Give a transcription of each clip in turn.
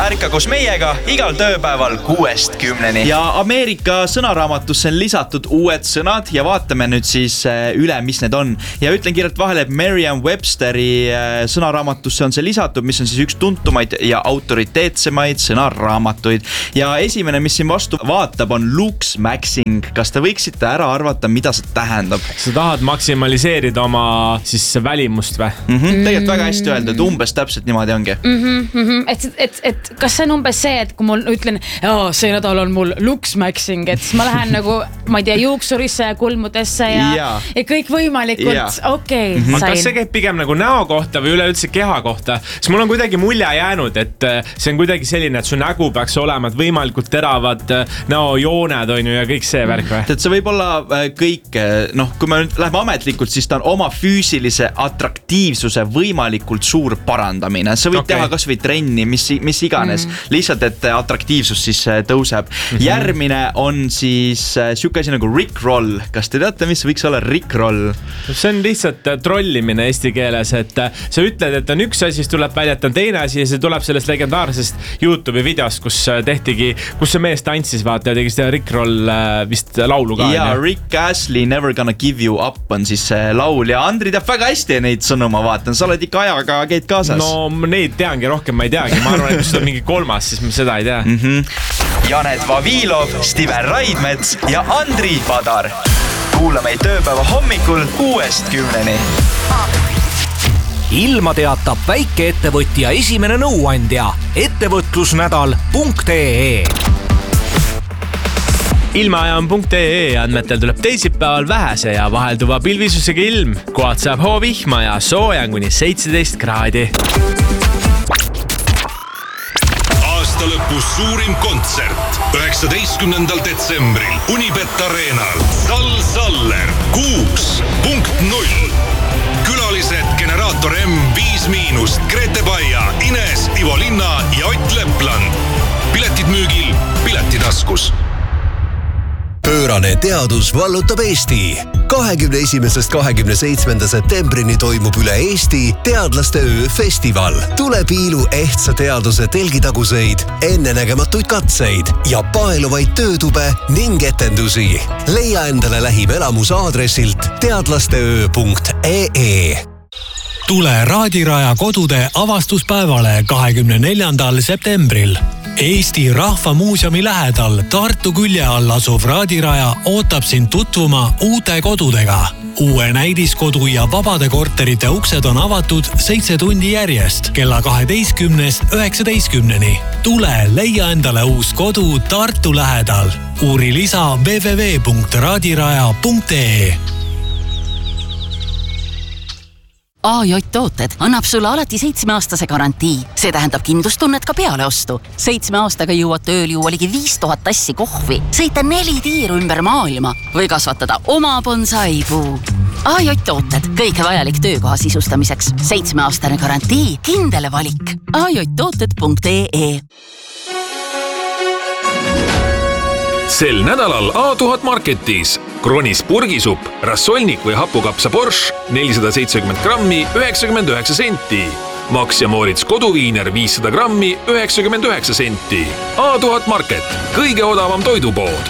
ärka koos meiega igal tööpäeval 6-10. Ja Ameerika sõnaraamatusse on lisatud uued sõnad ja vaatame nüüd siis üle, mis need on. Ja ütlen kiirelt vahele, et Merriam-Websteri sõnaraamatusse on see lisatud, mis on siis üks tuntumaid ja autoriteetsemaid sõnaraamatuid. Ja esimene, mis siin vastu vaatab, on looksmaxing. Kas te võiksite ära arvata, mida see tähendab? Sa tahad maksimaliseerida oma siis välimust või? Tegelikult väga hästi öeldud, umbes täpselt niimoodi ongi. Et kas see on umbes see, et kui mul ütlen, see nädal on mul looksmaxing, et siis ma lähen nagu, ma ei tea, juuksurisse ja kulmudesse ja kõik võimalikult, okei. Kas see käib pigem nagu näo kohta või üleüldse keha kohta? Siis mul on kuidagi mulje jäänud, et see on kuidagi selline, et su nägu peaks olema võimalikult teravad näojooned on ju ja kõik see värk või? See võib olla kõik, kui me läheme ametlikult, siis ta on oma füüsilise atraktiivsuse võimalikult suur parandamine. Sa võid teha kas või trenni, mis iganes. Lihtsalt, et atraktiivsus siis tõuseb. Järgmine on siis siuke asi nagu rickroll. Kas te teate, mis võiks olla rickroll? See on lihtsalt trollimine eesti keeles, et sa ütled, et on üks asi, siis tuleb välja, et on teine asi ja see tuleb sellest legendaarsest YouTube'i videost, kus see mees tantsis, vaata, ja tegi seda rickroll vist laulu ka. Ja Rick Astley Never Gonna Give You Up on siis laul ja Andri teab väga hästi neid sõnu, ma vaatan. Sa oled ikka ajaga käid kaasas. No neid teangi rohkem, ma ei teagi. Ma arvan, et kui seda on mingi kolmas, siis ma seda ei tea. Janet Vavilov, Steven Raidmets ja Andri Padar. Kuula meid tööpäeva hommikul 6-10. Ilma teatab väikeettevõtja esimene nõuandja ettevõtlusnädal.ee. Ilmaajan.ee andmetel tuleb teisipäeval vähese ja vahelduva pilvisusega ilm. Kohad saab hoovihma ja sooja kuni 17 kraadi. Lõpus suurim kontsert 19. detsembril Unibet Arenal. Saller 6.0. Külalised Generaator M, 5-, Grete Baia, Ines, Ivo Linna ja Ott Lepland. Piletid müügil Piletitaskus. Pöörane teadus vallutab Eesti. 21.–27. septembrini toimub üle Eesti teadlaste öö festival. Tule piilu ehtsa teaduse telgitaguseid, ennenägematuid katseid ja paeluvaid töötube ning etendusi. Leia endale lähim elamus aadressilt teadlasteöö.ee. Tule Raadiraja kodude avastuspäevale 24. septembril. Eesti Rahvamuuseumi lähedal Tartu külje all asuv Raadiraja ootab sind tutvuma uute kodudega. Uue näidiskodu ja vabade korterite uksed on avatud 7 tundi järjest kella 12-19. Tule leia endale uus kodu Tartu lähedal. Uuri lisa www.raadiraja.ee. AJ Tooted annab sulle alati 7-aastase garantii. See tähendab kindlustunnet ka peale ostu. 7 aastaga jõuad tööl juua ligi 5000 tassi kohvi, sõita 4 tiiru ümber maailma või kasvatada oma bonsaipuu. AJ Tooted, kõike vajalik töökoha sisustamiseks. 7-aastane garantii, kindel valik. ajtooted.ee. Sel nädalal A1000 Marketis Kronis purgisupp, rassolnik või hapukapsa Borscht 470 grammi 99 senti. Max ja Moritz koduviiner 500 grammi 99 senti. A1000 Market, kõige odavam toidupood.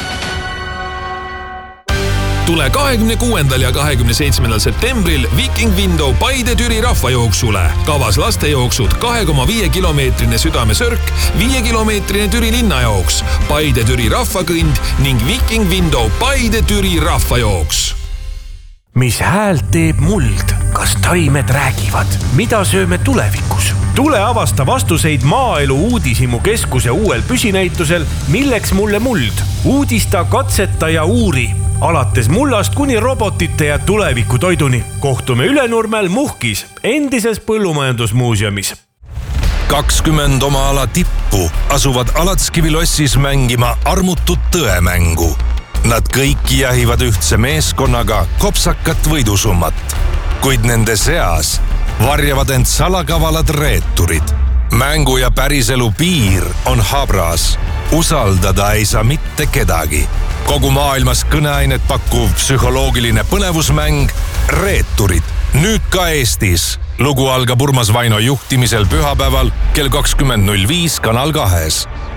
Tule 26. ja 27. septembril Viking Window Paide-Türi rahvajooksule. Kavas lastejooksud 2,5 kilomeetrine südamesörk, 5 kilomeetrine Türi linnajooks, Paide-Türi rahvakõnd ning Viking Window Paide-Türi rahvajooks. Mis häält teeb muld? Kas taimed räägivad? Mida sööme tulevikus? Tule avasta vastuseid Maaelu Uudishimu keskuse uuel püsinäitusel Milleks mulle muld? Uudista, katseta ja uuri. Alates mullast kuni robotite ja tuleviku toiduni. Kohtume Ülenurmel Muhkis, endises põllumajandusmuuseumis. 20 oma ala tippu asuvad Alatskivilossis mängima armutut tõemängu. Nad kõik jahivad ühtse meeskonnaga kopsakat võidusummat, kuid nende seas varjavad end salakavalad reeturid. Mängu ja päriselu piir on habras. Usaldada ei saa mitte kedagi. Kogu maailmas kõneainet pakkuv psühholoogiline põnevusmäng Reeturid nüüd ka Eestis. Lugu algab Urmas Vaino juhtimisel pühapäeval kell 20.05 Kanal 2.